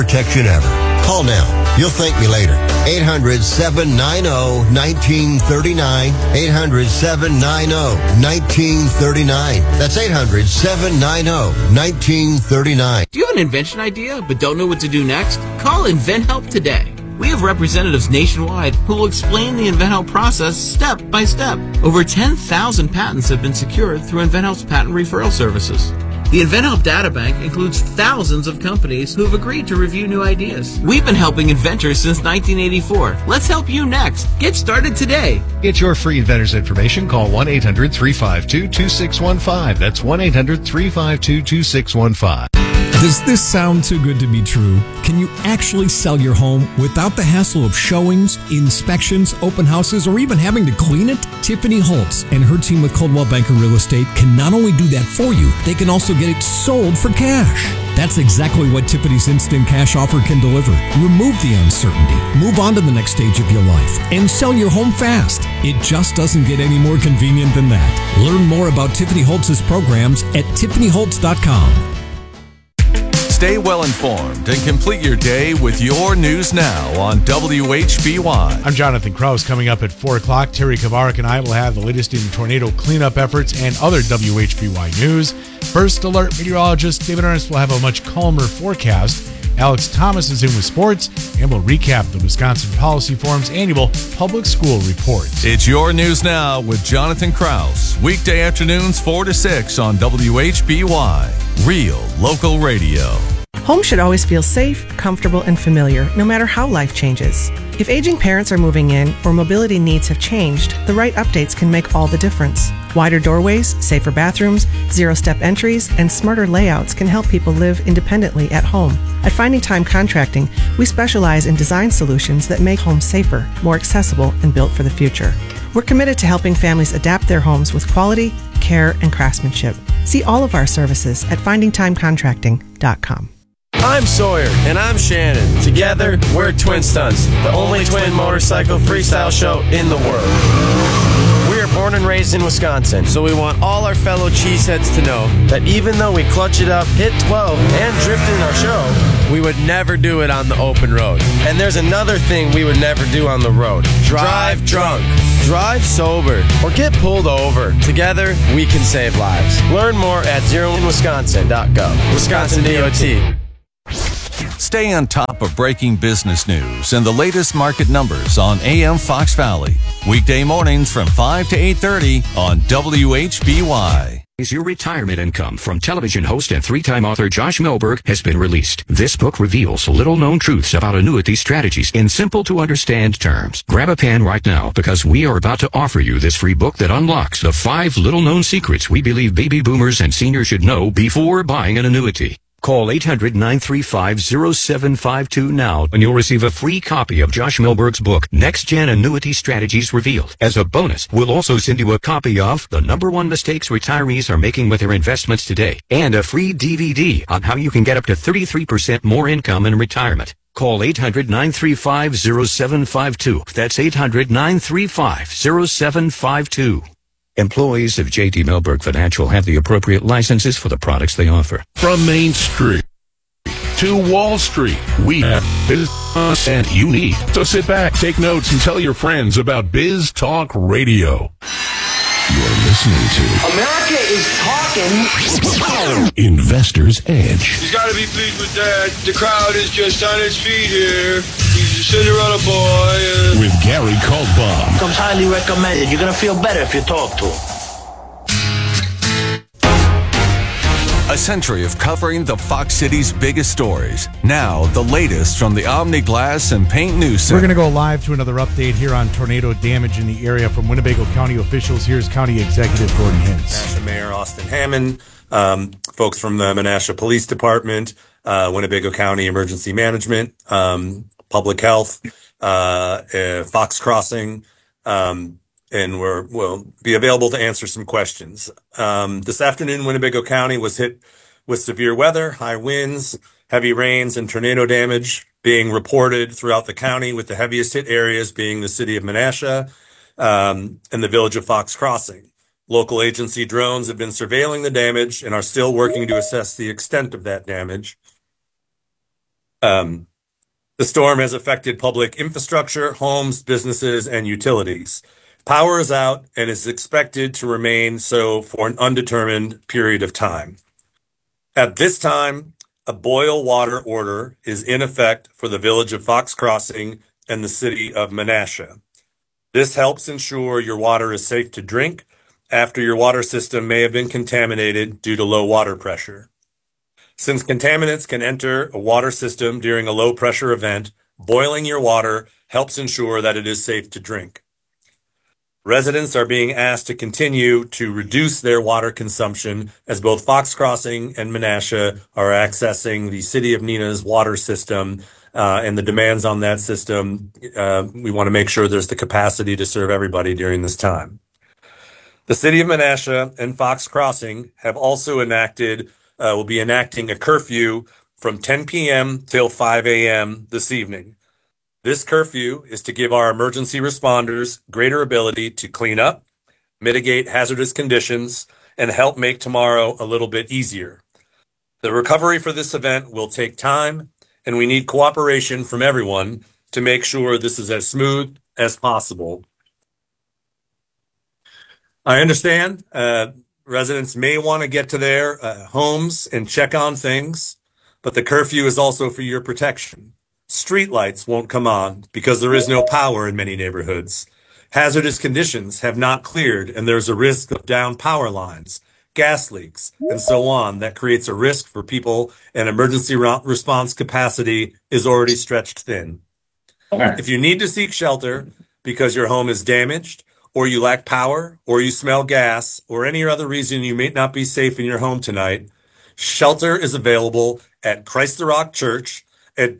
protection ever. Call now. You'll thank me later. 800-790-1939. 800-790-1939. That's 800-790-1939. Do you have an invention idea but don't know what to do next? Call InventHelp today. We have representatives nationwide who will explain the InventHelp process step by step. Over 10,000 patents have been secured through InventHelp's patent referral services. The InventHelp Databank includes thousands of companies who have agreed to review new ideas. We've been helping inventors since 1984. Let's help you next. Get started today. Get your free inventor's information. Call 1-800-352-2615. That's 1-800-352-2615. Does this sound too good to be true? Can you actually sell your home without the hassle of showings, inspections, open houses, or even having to clean it? Tiffany Holtz and her team with Coldwell Banker Real Estate can not only do that for you, they can also get it sold for cash. That's exactly what Tiffany's Instant Cash offer can deliver. Remove the uncertainty, move on to the next stage of your life, and sell your home fast. It just doesn't get any more convenient than that. Learn more about Tiffany Holtz's programs at tiffanyholtz.com. Stay well informed and complete your day with your news now on WHBY. I'm Jonathan Krause. Coming up at 4 o'clock, Terry Kavarik and I will have the latest in tornado cleanup efforts and other WHBY news. First Alert meteorologist David Ernst will have a much calmer forecast. Alex Thomas is in with sports and will recap the Wisconsin Policy Forum's annual public school report. It's your news now with Jonathan Krause. Weekday afternoons 4 to 6 on WHBY. Real local radio. Home should always feel safe, comfortable, and familiar, no matter how life changes. If aging parents are moving in or mobility needs have changed, the right updates can make all the difference. Wider doorways, safer bathrooms, zero-step entries, and smarter layouts can help people live independently at home. At Finding Time Contracting, we specialize in design solutions that make homes safer, more accessible, and built for the future. We're committed to helping families adapt their homes with quality, care, and craftsmanship. See all of our services at findingtimecontracting.com. I'm Sawyer. And I'm Shannon. Together, we're Twin Stunts, the only twin motorcycle freestyle show in the world. We are born and raised in Wisconsin, so we want all our fellow cheeseheads to know that even though we clutch it up, hit 12, and drift in our show, we would never do it on the open road. And there's another thing we would never do on the road. Drive drunk. Drive sober. Or get pulled over. Together, we can save lives. Learn more at zeroinwisconsin.gov. Wisconsin DOT. Stay on top of breaking business news and the latest market numbers on AM Fox Valley. Weekday mornings from 5 to 8:30 on WHBY. Your retirement income from television host and three-time author Josh Melberg has been released. This book reveals little-known truths about annuity strategies in simple-to-understand terms. Grab a pen right now because we are about to offer you this free book that unlocks the 5 little-known secrets we believe baby boomers and seniors should know before buying an annuity. Call 800-935-0752 now and you'll receive a free copy of Josh Melberg's book, Next Gen Annuity Strategies Revealed. As a bonus, we'll also send you a copy of The #1 Mistakes Retirees Are Making with Their Investments Today and a free DVD on how you can get up to 33% more income in retirement. Call 800-935-0752. That's 800-935-0752. Employees of J.D. Melberg Financial have the appropriate licenses for the products they offer. From Main Street to Wall Street, we have business and you need. So sit back, take notes, and tell your friends about Biz Talk Radio. You're listening to America is talking. Investor's Edge. He's got to be pleased with that. The crowd is just on its feet here. He's a Cinderella boy. With Gary Kaltbaum. Comes highly recommended. You're going to feel better if you talk to him. A century of covering the Fox City's biggest stories. Now, the latest from the Omni Glass and Paint News Center. We're going to go live to another update here on tornado damage in the area from Winnebago County officials. Here's County Executive Gordon Hintz. Menasha Mayor Austin Hammond, folks from the Menasha Police Department, Winnebago County Emergency Management, Public Health, Fox Crossing, and we'll be available to answer some questions. This afternoon, Winnebago County was hit with severe weather, high winds, heavy rains, and tornado damage being reported throughout the county, with the heaviest hit areas being the city of Menasha and the village of Fox Crossing. Local agency drones have been surveilling the damage and are still working to assess the extent of that damage. The storm has affected public infrastructure, homes, businesses, and utilities. Power is out and is expected to remain so for an undetermined period of time. At this time, a boil water order is in effect for the village of Fox Crossing and the city of Menasha. This helps ensure your water is safe to drink after your water system may have been contaminated due to low water pressure. Since contaminants can enter a water system during a low pressure event, boiling your water helps ensure that it is safe to drink. Residents are being asked to continue to reduce their water consumption as both Fox Crossing and Menasha are accessing the City of Nena's water system and the demands on that system. We want to make sure there's the capacity to serve everybody during this time. The City of Menasha and Fox Crossing have also will be enacting a curfew from 10 p.m. till 5 a.m. this evening. This curfew is to give our emergency responders greater ability to clean up, mitigate hazardous conditions, and help make tomorrow a little bit easier. The recovery for this event will take time, and we need cooperation from everyone to make sure this is as smooth as possible. I understand residents may want to get to their homes and check on things, but the curfew is also for your protection. Streetlights won't come on because there is no power in many neighborhoods. Hazardous conditions have not cleared, and there's a risk of downed power lines, gas leaks, and so on. That creates a risk for people, and emergency response capacity is already stretched thin. If you need to seek shelter because your home is damaged, or you lack power, or you smell gas, or any other reason you may not be safe in your home tonight, shelter is available at Christ the Rock Church at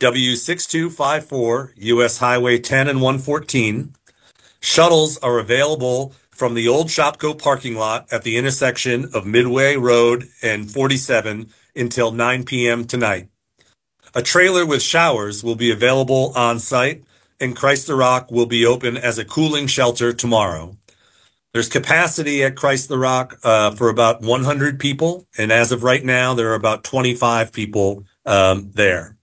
W6254 US Highway 10 and 114. Shuttles are available from the old Shopko parking lot at the intersection of Midway Road and 47 until 9 p.m. tonight. A trailer with showers will be available on site, and Christ the Rock will be open as a cooling shelter tomorrow. There's capacity at Christ the Rock for about 100 people, and as of right now, there are about 25 people there.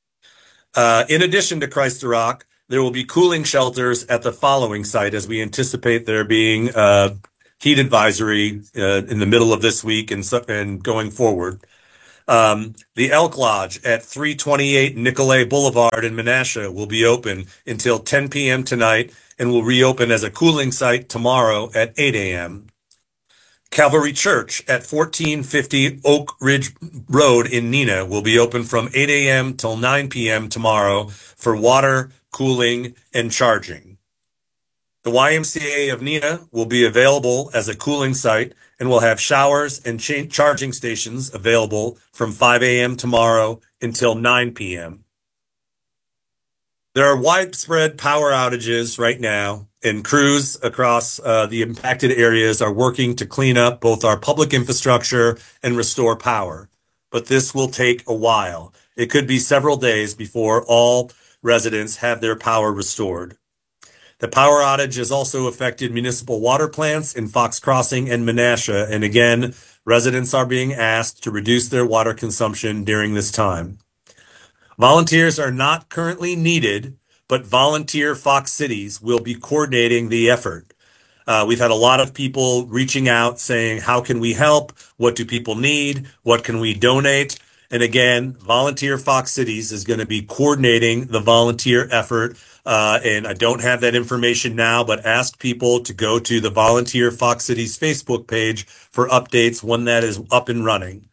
In addition to Christ the Rock, there will be cooling shelters at the following site as we anticipate there being heat advisory in the middle of this week and going forward. The Elk Lodge at 328 Nicolay Boulevard in Menasha will be open until 10 p.m. tonight and will reopen as a cooling site tomorrow at 8 a.m. Calvary Church at 1450 Oak Ridge Road in Neenah will be open from 8 a.m. till 9 p.m. tomorrow for water, cooling, and charging. The YMCA of Neenah will be available as a cooling site and will have showers and charging stations available from 5 a.m. tomorrow until 9 p.m. There are widespread power outages right now, and crews across the impacted areas are working to clean up both our public infrastructure and restore power. But this will take a while. It could be several days before all residents have their power restored. The power outage has also affected municipal water plants in Fox Crossing and Menasha, and again, residents are being asked to reduce their water consumption during this time. Volunteers are not currently needed, but Volunteer Fox Cities will be coordinating the effort. We've had a lot of people reaching out saying, how can we help? What do people need? What can we donate? And again, Volunteer Fox Cities is going to be coordinating the volunteer effort. And I don't have that information now, but ask people to go to the Volunteer Fox Cities Facebook page for updates when that is up and running.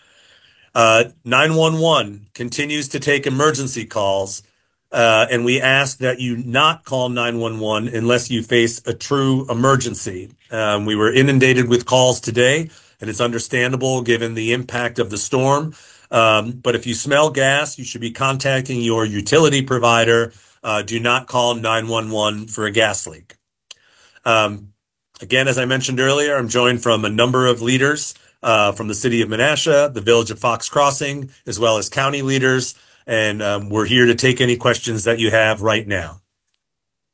911 continues to take emergency calls, and we ask that you not call 911 unless you face a true emergency. We were inundated with calls today, and it's understandable given the impact of the storm. But if you smell gas, you should be contacting your utility provider. Do not call 911 for a gas leak. Again, as I mentioned earlier, I'm joined from a number of leaders from the city of Menasha, the village of Fox Crossing, as well as county leaders. And we're here to take any questions that you have right now.